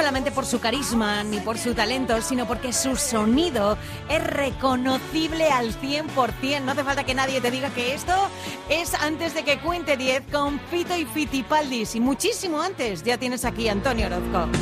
solamente por su carisma ni por su talento, sino porque su sonido es reconocible al 100%. No hace falta que nadie te diga que esto es Antes de que cuente 10 con Fito y Fitipaldis. Y muchísimo antes ya tienes aquí a Antonio Orozco.